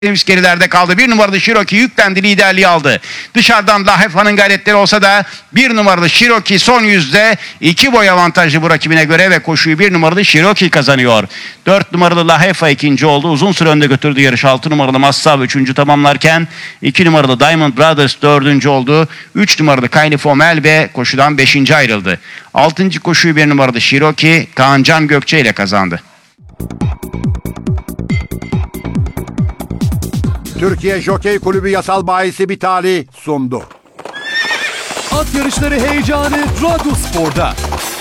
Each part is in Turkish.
gerilerde kaldı. 1 numaralı Cherokee yüklendi, liderliği aldı. Dışarıdan Lahefa'nın gayretleri olsa da 1 numaralı Cherokee son yüzde 2 boy avantajlı bu rakibine göre ve koşuyu 1 numaralı Cherokee kazanıyor. 4 numaralı Lahefa ikinci oldu. Uzun süre önde götürdü yarış. 6 numaralı Massav 3. tamamlarken 2 numaralı Diamond Brothers 4. oldu. 3 numaralı Kylie Fomel ve koşudan 5. ayrıldı. 6. koşuyu 1 numaralı Cherokee Kaan Can Gökçe ile kazandı. Türkiye Jokey Kulübü yasal bahisi Bitali sundu. At yarışları heyecanı Radyospor'da.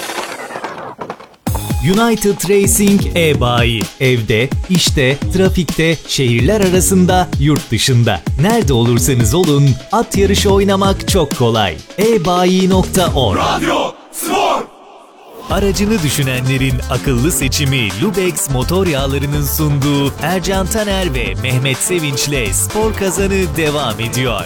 United Racing e-bayi. Evde, işte, trafikte, şehirler arasında, yurt dışında. Nerede olursanız olun, at yarışı oynamak çok kolay. ebayi.org. Radyo Spor. Aracını düşünenlerin akıllı seçimi Lubex motor yağlarının sunduğu Ercan Taner ve Mehmet Sevinç'le Spor Kazanı devam ediyor.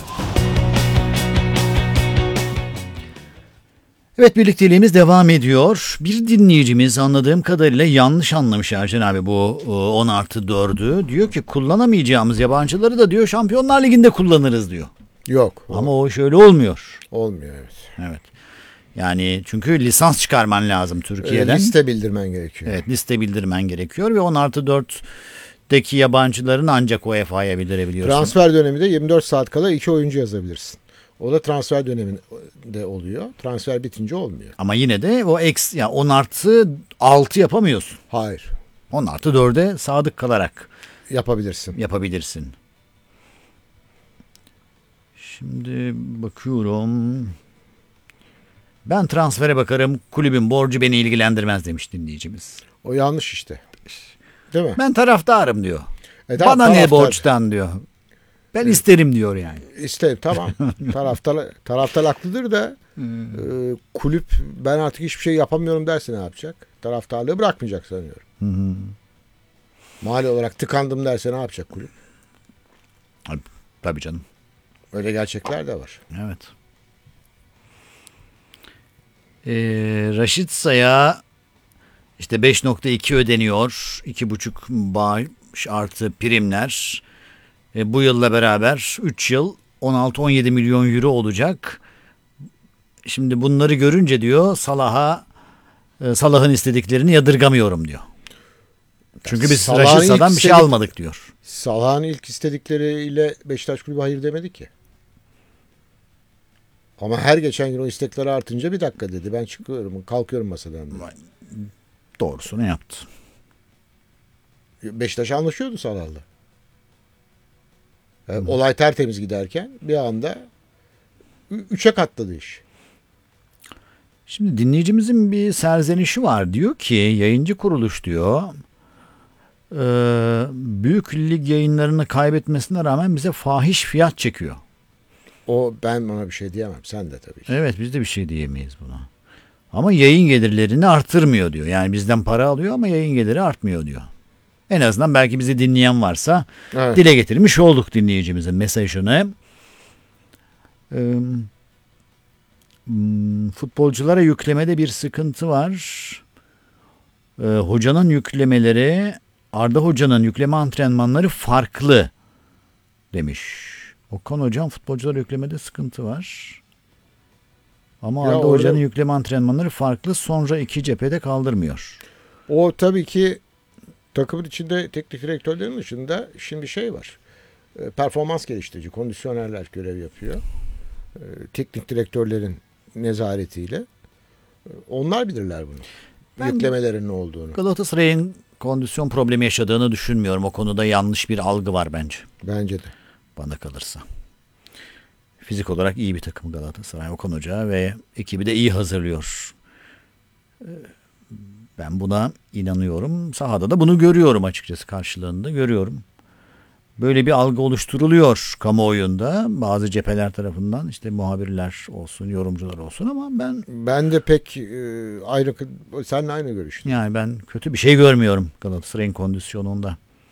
Evet, birlikteliğimiz devam ediyor. Bir dinleyicimiz anladığım kadarıyla yanlış anlamış Ercan abi bu 10+4'ü. Diyor ki kullanamayacağımız yabancıları da diyor Şampiyonlar Ligi'nde kullanırız diyor. Yok. Ama o şöyle olmuyor. Olmuyor, evet. Evet. Yani çünkü lisans çıkarman lazım Türkiye'den. Liste bildirmen gerekiyor. Evet, liste bildirmen gerekiyor ve 10+4'deki yabancıların ancak UEFA'ya bildirebiliyorsun. Transfer döneminde 24 saat kala 2 oyuncu yazabilirsin. O da transfer döneminde oluyor. Transfer bitince olmuyor. Ama yine de o yani 10+6 yapamıyorsun. Hayır. 10+4'e sadık kalarak yapabilirsin. Şimdi bakıyorum. Ben transfere bakarım. Kulübün borcu beni ilgilendirmez demiş dinleyicimiz. O yanlış işte. Değil mi? Ben taraftarım diyor. Tamam, bana ne borçtan diyor. Ben isterim diyor yani. İsterim, tamam. Taraftar haklıdır da kulüp ben artık hiçbir şey yapamıyorum derse ne yapacak? Taraftarlığı bırakmayacak sanıyorum. Hı. Mali olarak tıkandım derse ne yapacak kulüp? Tabii canım. Öyle gerçekler de var. Evet. Raşit Say'a işte 5.2 ödeniyor. 2.5 bağış artı primler. Bu yılla beraber 3 yıl 16-17 milyon euro olacak. Şimdi bunları görünce diyor Salah'ın istediklerini yadırgamıyorum diyor. Çünkü biz Raşitsa'dan bir şey almadık diyor. Salah'ın ilk istedikleriyle Beşiktaş Kulübü hayır demedi ki. Ama her geçen gün o istekleri artınca bir dakika dedi. Ben çıkıyorum, kalkıyorum masadan. Doğrusunu yaptı. Beşiktaş anlaşıyordu Salah'la. Yani olay tertemiz giderken bir anda 3'e katladı iş. Şimdi dinleyicimizin bir serzenişi var. Diyor ki yayıncı kuruluş diyor büyük lig yayınlarını kaybetmesine rağmen bize fahiş fiyat çekiyor. Ben ona bir şey diyemem. Sen de tabii ki. Evet, biz de bir şey diyemeyiz buna. Ama yayın gelirlerini artırmıyor diyor. Yani bizden para alıyor ama yayın geliri artmıyor diyor. En azından belki bizi dinleyen varsa dile getirmiş olduk dinleyicimizin mesajını. Futbolculara yüklemede bir sıkıntı var. Hocanın yüklemeleri, Arda Hoca'nın yükleme antrenmanları farklı demiş. Okan Hocam futbolculara yüklemede sıkıntı var. Ama Arda Hoca'nın yükleme antrenmanları farklı. Sonra iki cephede kaldırmıyor. O tabii ki takımın içinde teknik direktörlerin dışında şimdi şey var. Performans geliştirici, kondisyonerler görev yapıyor. Teknik direktörlerin nezaretiyle. Onlar bilirler bunu. Yüklemelerin ne olduğunu. Galatasaray'ın kondisyon problemi yaşadığını düşünmüyorum. O konuda yanlış bir algı var bence. Bence de. Bana kalırsa. Fizik olarak iyi bir takım Galatasaray, Okan Hoca ve ekibi de iyi hazırlıyor. Ben buna inanıyorum. Sahada da bunu görüyorum açıkçası, karşılığında görüyorum. Böyle bir algı oluşturuluyor kamuoyunda bazı cepheler tarafından, işte muhabirler olsun, yorumcular olsun, ama ben de pek seninle aynı görüştüm. Yani ben kötü bir şey görmüyorum Galatasaray'ın kondisyonunda.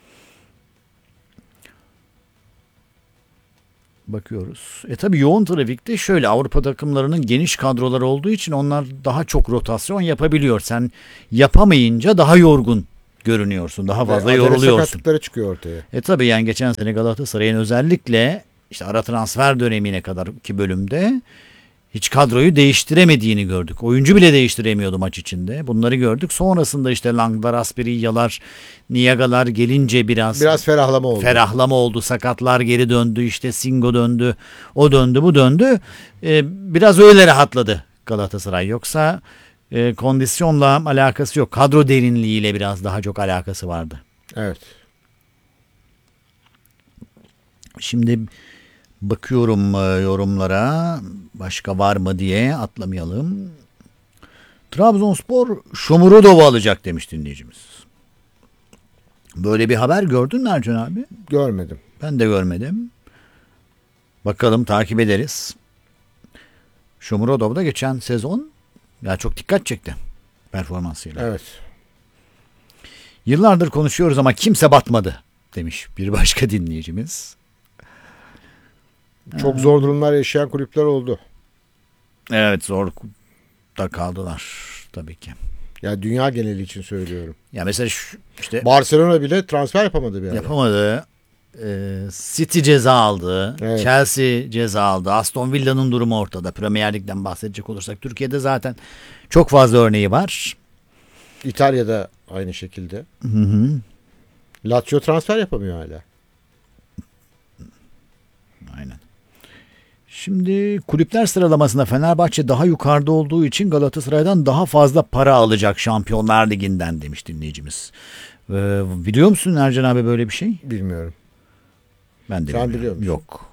Bakıyoruz. Tabii yoğun trafikte şöyle, Avrupa takımlarının geniş kadroları olduğu için onlar daha çok rotasyon yapabiliyor. Sen yapamayınca daha yorgun görünüyorsun. Daha fazla Acele yoruluyorsun. sakatlıkları çıkıyor ortaya. Tabii yani geçen sene Galatasaray'ın özellikle işte ara transfer dönemine kadar ki bölümde hiç kadroyu değiştiremediğini gördük. Oyuncu bile değiştiremiyordu maç içinde. Bunları gördük. Sonrasında işte Langlar, Asprilla'lar, Niaga'lar gelince biraz ferahlama oldu. ferahlama oldu. Sakatlar geri döndü. İşte Singo döndü. O döndü, bu döndü. Biraz öyle rahatladı Galatasaray. Yoksa kondisyonla alakası yok. Kadro derinliğiyle biraz daha çok alakası vardı. Evet. Şimdi bakıyorum yorumlara. Başka var mı diye atlamayalım. Trabzonspor Shomurodov'u alacak demiş dinleyicimiz. Böyle bir haber gördün mü Ercan abi? Görmedim. Ben de görmedim. Bakalım, takip ederiz. Shomurodov da geçen sezon ya çok dikkat çekti performansıyla. Evet. Yıllardır konuşuyoruz ama kimse batmadı demiş bir başka dinleyicimiz. Çok zor durumlar yaşayan kulüpler oldu. Evet, zor da kaldılar tabii ki. Ya dünya geneli için söylüyorum. Ya mesela işte Barcelona bile transfer yapamadı bir ara. yapamadı. City ceza aldı. Evet. Chelsea ceza aldı. Aston Villa'nın durumu ortada. Premier Lig'den bahsedecek olursak Türkiye'de zaten çok fazla örneği var. İtalya'da aynı şekilde. Lazio transfer yapamıyor hala. Aynen. Şimdi kulüpler sıralamasında Fenerbahçe daha yukarıda olduğu için Galatasaray'dan daha fazla para alacak Şampiyonlar Ligi'nden demiş dinleyicimiz. Biliyor musun Ercan abi böyle bir şey? Bilmiyorum. Ben de Sen bilmiyorum. biliyor musun? Yok.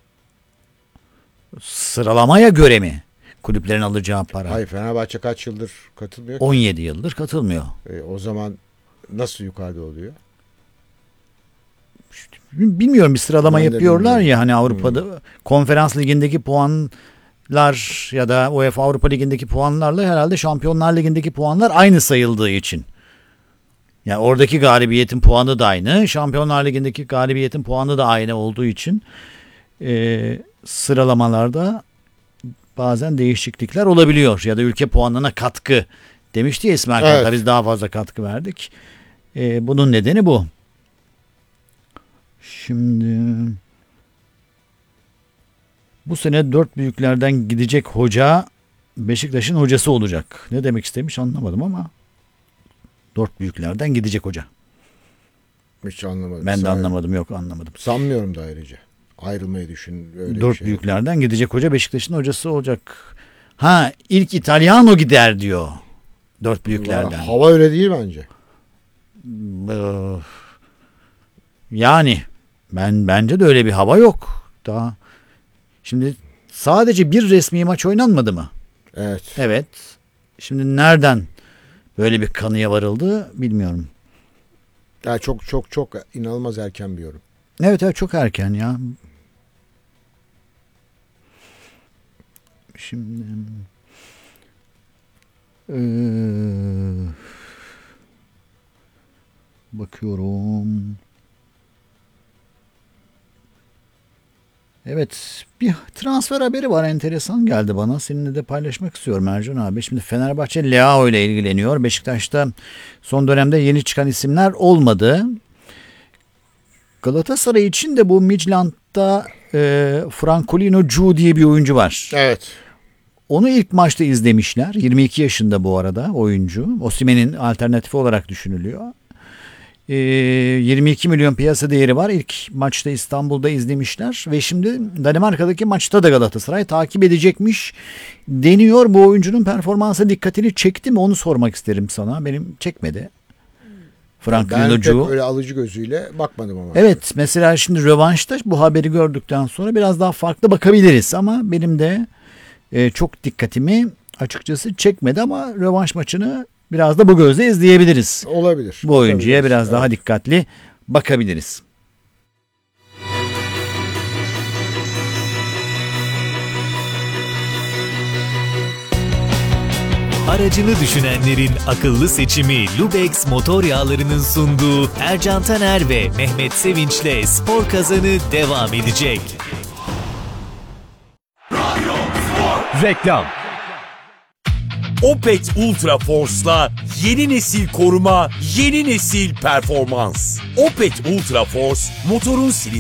Sıralamaya göre mi kulüplerin alacağı para? Hayır, Fenerbahçe kaç yıldır katılmıyor ki? 17 yıldır katılmıyor. O zaman nasıl yukarıda oluyor? Bilmiyorum, bir sıralama Ben de yapıyorlar bilmiyorum. ya hani Avrupa'da Konferans Ligi'ndeki puanlar ya da UEFA Avrupa Ligi'ndeki puanlarla herhalde Şampiyonlar Ligi'ndeki puanlar aynı sayıldığı için. Yani oradaki galibiyetin puanı da aynı. Şampiyonlar Ligi'ndeki galibiyetin puanı da aynı olduğu için sıralamalarda bazen değişiklikler olabiliyor. Ya da ülke puanına katkı demişti ya İsmail Evet. Kartal, biz daha fazla katkı verdik. Bunun nedeni bu. Şimdi bu sene 4 büyüklerden gidecek hoca Beşiktaş'ın hocası olacak. Ne demek istemiş anlamadım ama 4 büyüklerden gidecek hoca. Hiç anlamadım. Ben de anlamadım, yok anlamadım. Sanmıyorum da ayrıca. Ayrılmayı düşün. Öyle 4 bir şey. büyüklerden gidecek hoca Beşiktaş'ın hocası olacak. Ha, ilk İtalyano gider diyor. 4 büyüklerden. Hava öyle değil bence. Yani bence de öyle bir hava yok. Daha şimdi sadece bir resmi maç oynanmadı mı? Evet. Evet. Şimdi nereden böyle bir kanıya varıldı bilmiyorum. Yani çok inanılmaz erken bir yorum. Evet çok erken ya. Şimdi bakıyorum. Evet, bir transfer haberi var, enteresan geldi bana. Seninle de paylaşmak istiyorum Ercan abi. Şimdi Fenerbahçe Leao ile ilgileniyor. Beşiktaş'ta son dönemde yeni çıkan isimler olmadı. Galatasaray için de bu Midland'da Francolino Cu diye bir oyuncu var. Evet. Onu ilk maçta izlemişler. 22 yaşında bu arada oyuncu. Osimhen'in alternatifi olarak düşünülüyor. 22 milyon piyasa değeri var. İlk maçta İstanbul'da izlemişler ve şimdi Danimarka'daki maçta da Galatasaray takip edecekmiş deniyor. Bu oyuncunun performansı dikkatini çekti mi onu sormak isterim sana. Benim çekmedi. Franklin Ben Ocu. pek öyle alıcı gözüyle bakmadım ama. Evet, mesela şimdi rövanşta bu haberi gördükten sonra biraz daha farklı bakabiliriz ama benim de çok dikkatimi açıkçası çekmedi ama rövanş maçını biraz da bu gözle izleyebiliriz. Olabilir. Bu oyuncuya Bakabiliriz. biraz daha dikkatli bakabiliriz. Aracını düşünenlerin akıllı seçimi Lubex motor yağlarının sunduğu Ercan Taner ve Mehmet Sevinç'le Spor Kazanı devam edecek. Reklam. Opet Ultra Force'la yeni nesil koruma, yeni nesil performans. Opet Ultra Force, motorun